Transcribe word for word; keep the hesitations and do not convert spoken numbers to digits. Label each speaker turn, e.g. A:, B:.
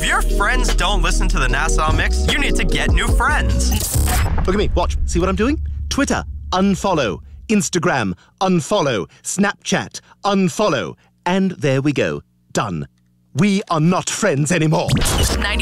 A: If your friends don't listen to the Nassau Mix, you need to get new friends.
B: Look at me. Watch. See what I'm doing? Twitter, unfollow. Instagram, unfollow. Snapchat, unfollow. And there we go. Done. We are not friends anymore.
C: ninety